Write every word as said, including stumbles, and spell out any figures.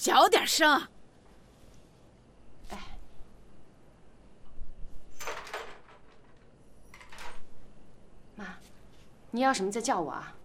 小点声。 哎，妈，你要什么再叫我啊。